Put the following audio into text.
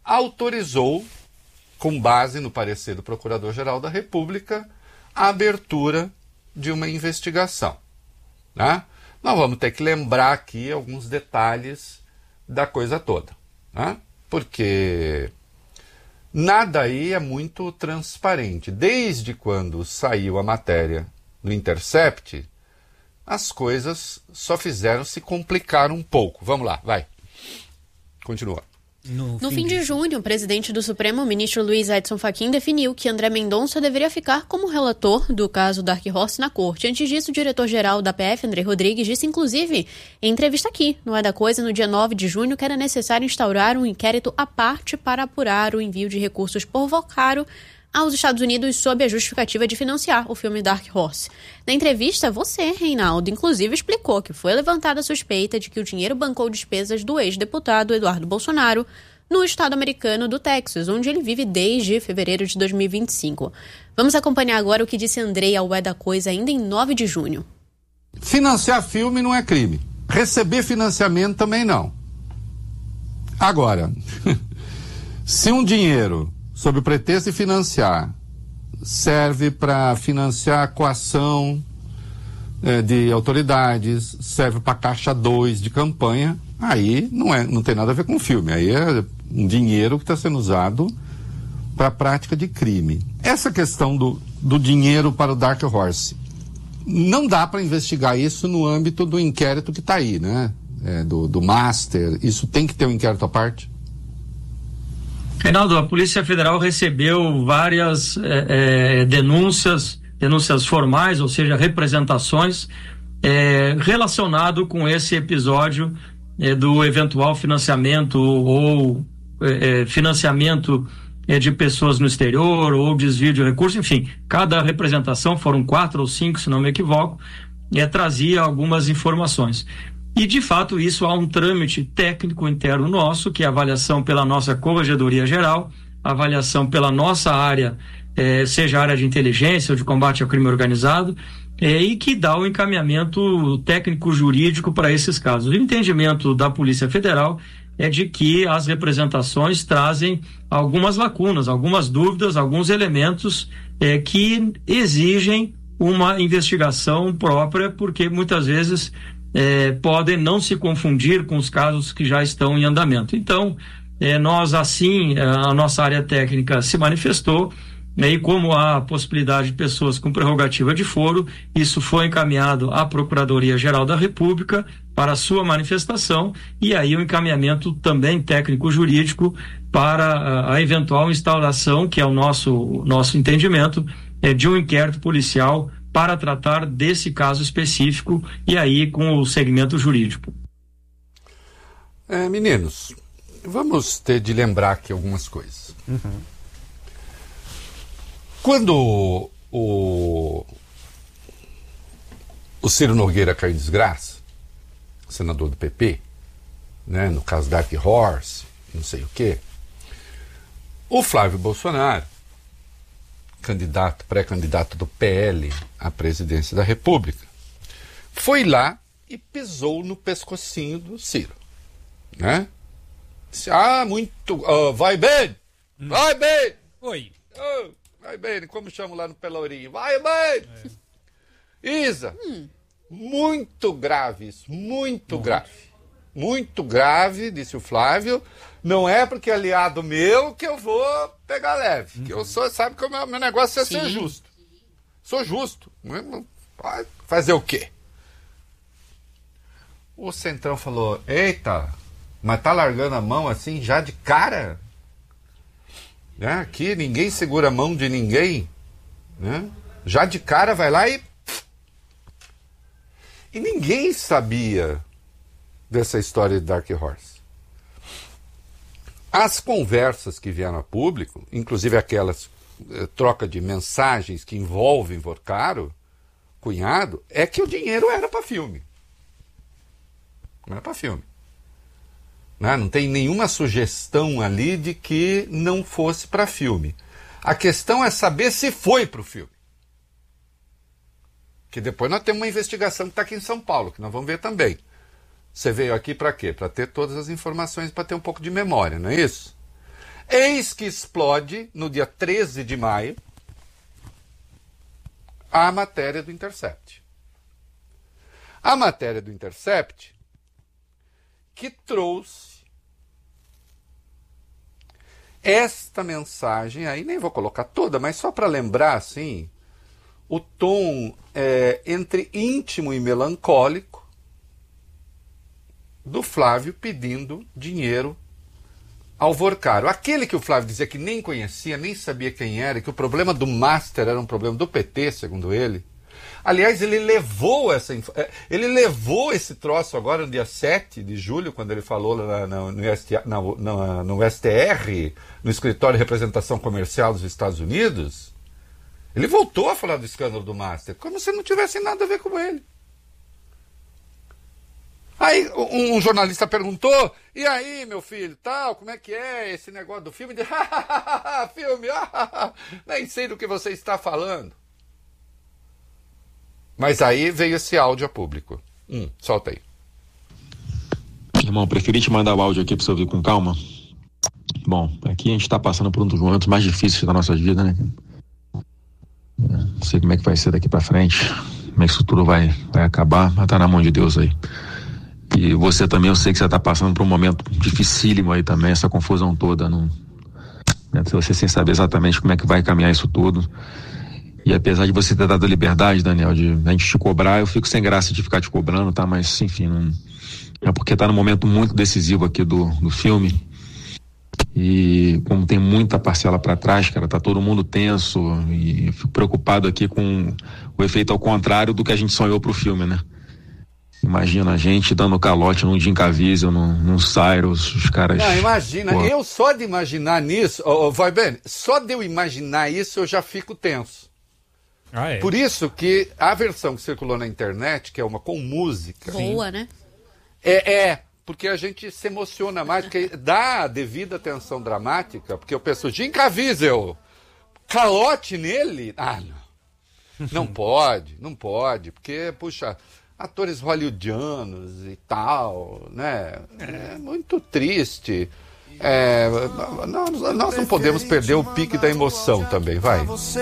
autorizou, com base no parecer do Procurador-Geral da República, a abertura de uma investigação. Né? Nós vamos ter que lembrar aqui alguns detalhes da coisa toda, né? Porque nada aí é muito transparente. Desde quando saiu a matéria no Intercept, as coisas só fizeram se complicar um pouco. Vamos lá, vai. Continua. No fim de junho, o presidente do Supremo, o ministro Luiz Edson Fachin, definiu que André Mendonça deveria ficar como relator do caso Dark Horse na corte. Antes disso, o diretor-geral da PF, André Rodrigues, disse, inclusive, em entrevista aqui, no É da Coisa, no dia 9 de junho, que era necessário instaurar um inquérito à parte para apurar o envio de recursos por Vocaro aos Estados Unidos sob a justificativa de financiar o filme Dark Horse. Na entrevista, você, Reinaldo, inclusive explicou que foi levantada a suspeita de que o dinheiro bancou despesas do ex-deputado Eduardo Bolsonaro no estado americano do Texas, onde ele vive desde fevereiro de 2025. Vamos acompanhar agora o que disse Andrei ao É da Coisa ainda em 9 de junho. Financiar filme não é crime. Receber financiamento também não. Agora, se um dinheiro sob o pretexto de financiar, serve para financiar a coação de autoridades, serve para caixa 2 de campanha, aí não tem nada a ver com o filme, aí é um dinheiro que está sendo usado para a prática de crime. Essa questão do dinheiro para o Dark Horse, não dá para investigar isso no âmbito do inquérito que está aí, né? Do Master, isso tem que ter um inquérito à parte? Reinaldo, a Polícia Federal recebeu várias denúncias formais, ou seja, representações, relacionado com esse episódio do eventual financiamento ou financiamento de pessoas no exterior ou desvio de recursos, enfim, cada representação, foram 4 ou 5, se não me equivoco, trazia algumas informações. E, de fato, isso há um trâmite técnico interno nosso, que é a avaliação pela nossa Corregedoria Geral, avaliação pela nossa área, seja a área de inteligência ou de combate ao crime organizado, e que dá o encaminhamento técnico-jurídico para esses casos. O entendimento da Polícia Federal é de que as representações trazem algumas lacunas, algumas dúvidas, alguns elementos que exigem uma investigação própria, porque muitas vezes podem não se confundir com os casos que já estão em andamento. Então, nós assim, a nossa área técnica se manifestou, e como há a possibilidade de pessoas com prerrogativa de foro, isso foi encaminhado à Procuradoria-Geral da República para a sua manifestação, e aí o encaminhamento também técnico-jurídico para a eventual instauração, que é o nosso entendimento, de um inquérito policial para tratar desse caso específico e aí com o segmento jurídico. Meninos, vamos ter de lembrar aqui algumas coisas. Uhum. Quando o Ciro Nogueira caiu em desgraça, senador do PP, né, no caso Dark Horse, não sei o quê, o Flávio Bolsonaro, pré-candidato do PL à presidência da República, foi lá e pisou no pescocinho do Ciro, né? Disse, vai bem, vai bem, oi, vai bem, como chamo lá no Pelourinho, vai bem, Isa, muito grave isso, muito grave, disse o Flávio. Não é porque é aliado meu que eu vou pegar leve. Que eu sabe que o meu negócio é ser justo. Sou justo. Vai fazer o quê? O Centrão falou, eita, mas tá largando a mão assim já de cara? Né? Aqui ninguém segura a mão de ninguém. Né? Já de cara vai lá e ninguém sabia dessa história de Dark Horse. As conversas que vieram a público, inclusive aquelas troca de mensagens que envolvem Vocaro, cunhado, é que o dinheiro era para filme. Não era para filme. Não tem nenhuma sugestão ali de que não fosse para filme. A questão é saber se foi para o filme. Que depois nós temos uma investigação que está aqui em São Paulo, que nós vamos ver também. Você veio aqui para quê? Para ter todas as informações, para ter um pouco de memória, não é isso? Eis que explode, no dia 13 de maio, a matéria do Intercept. A matéria do Intercept que trouxe esta mensagem aí, nem vou colocar toda, mas só para lembrar, assim, o tom entre íntimo e melancólico do Flávio pedindo dinheiro ao Vorcaro. Aquele que o Flávio dizia que nem conhecia, nem sabia quem era, que o problema do Master era um problema do PT, segundo ele. Aliás, ele levou esse troço agora no dia 7 de julho, quando ele falou no STR, no Escritório de Representação Comercial dos Estados Unidos. Ele voltou a falar do escândalo do Master, como se não tivesse nada a ver com ele. Aí um jornalista perguntou, e aí, meu filho, tal, como é que é esse negócio do filme? Filme, nem sei do que você está falando. Mas aí veio esse áudio a público. Solta aí. Irmão, preferi te mandar o áudio aqui para você ouvir com calma. Bom, aqui a gente está passando por um dos momentos mais difíceis da nossa vida, né? Não sei como é que vai ser daqui para frente, como é que isso tudo vai acabar, mas tá na mão de Deus aí. E você também, eu sei que você está passando por um momento dificílimo aí também, essa confusão toda, né? Você sem saber exatamente como é que vai caminhar isso tudo. E apesar de você ter dado a liberdade, Daniel, de a gente te cobrar, eu fico sem graça de ficar te cobrando, tá? Mas, enfim, não... é porque tá num momento muito decisivo aqui do filme. E como tem muita parcela para trás, cara, tá todo mundo tenso. E eu fico preocupado aqui com o efeito ao contrário do que a gente sonhou pro filme, né? Imagina a gente dando calote num Jim Caviezel, num Cyrus, os caras... Não, imagina, eu só de imaginar nisso, vai bem, só de eu imaginar isso eu já fico tenso. Por isso que a versão que circulou na internet, que é uma com música... Boa, né? Porque a gente se emociona mais, porque dá a devida atenção dramática, porque eu penso, Jim Caviezel, calote nele? Não. Não pode, porque, puxa... atores hollywoodianos e tal, né? É muito triste. Nós não podemos perder o pique da emoção também, vai.